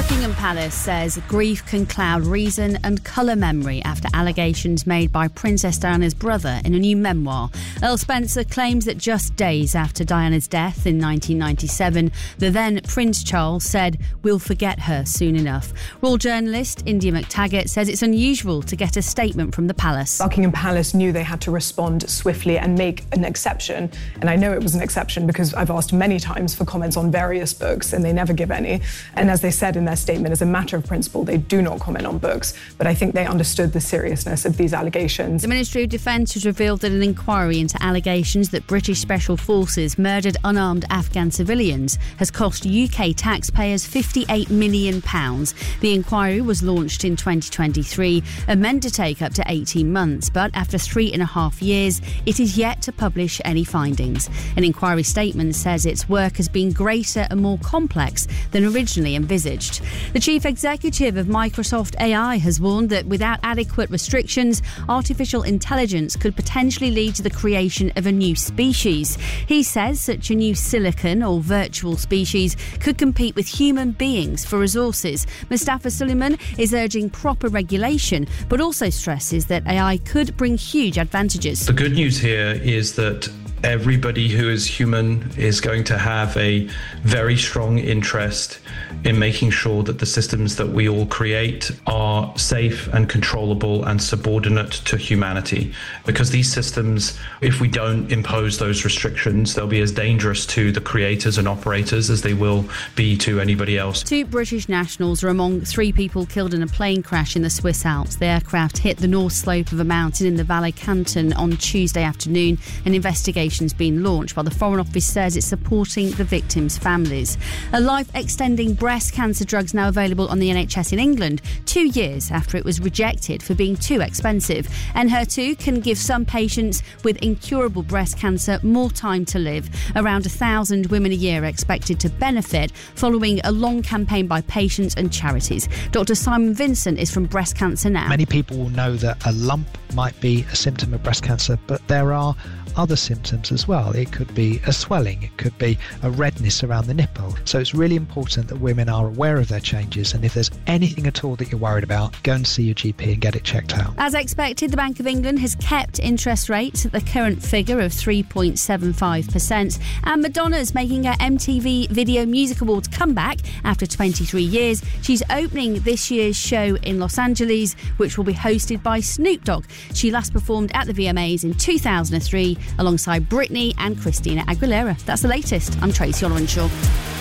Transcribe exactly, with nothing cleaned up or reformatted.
Buckingham Palace says grief can cloud reason and colour memory after allegations made by Princess Diana's brother in a new memoir. Earl Spencer claims that just days after Diana's death in nineteen ninety-seven, the then Prince Charles said, "We'll forget her soon enough." Royal journalist India McTaggart says it's unusual to get a statement from the palace. Buckingham Palace knew they had to respond swiftly and make an exception. And I know it was an exception because I've asked many times for comments on various books and they never give any. And as they said in their statement, as a matter of principle, they do not comment on books. But I think they understood the seriousness of these allegations. The Ministry of Defence has revealed that an inquiry into allegations that British Special Forces murdered unarmed Afghan civilians has cost U K taxpayers fifty-eight million pounds. The inquiry was launched in twenty twenty-three and meant to take up to eighteen months, but after three and a half years, it is yet to publish any findings. An inquiry statement says its work has been greater and more complex than originally envisaged. The chief executive of Microsoft A I has warned that without adequate restrictions, artificial intelligence could potentially lead to the creation of a new species. He says such a new silicon or virtual species could compete with human beings for resources. Mustafa Suleyman is urging proper regulation, but also stresses that A I could bring huge advantages. The good news here is that everybody who is human is going to have a very strong interest in making sure that the systems that we all create are safe and controllable and subordinate to humanity. Because these systems, if we don't impose those restrictions, they'll be as dangerous to the creators and operators as they will be to anybody else. Two British nationals are among three people killed in a plane crash in the Swiss Alps. The aircraft hit the north slope of a mountain in the Valais Canton on Tuesday afternoon. An investigation's been launched, while the Foreign Office says it's supporting the victims' families. A life-extending breast cancer drug's now available on the N H S in England, two years after it was rejected for being too expensive. N H E R two can give some patients with incurable breast cancer more time to live. Around a thousand women a year are expected to benefit following a long campaign by patients and charities. Doctor Simon Vincent is from Breast Cancer Now. Many people will know that a lump might be a symptom of breast cancer, but there are other symptoms as well. It could be a swelling, it could be a redness around the nipple. So it's really important that women are aware of their changes, and if there's anything at all that you're worried about, go and see your G P and get it checked out. As expected, the Bank of England has kept interest rates at the current figure of three point seven five percent, and Madonna's making her M T V Video Music Awards comeback after twenty-three years. She's opening this year's show in Los Angeles, which will be hosted by Snoop Dogg. She last performed at the V M As in two thousand three alongside Britney and Christina Aguilera. That's the latest. I'm Tracy Olorenshaw.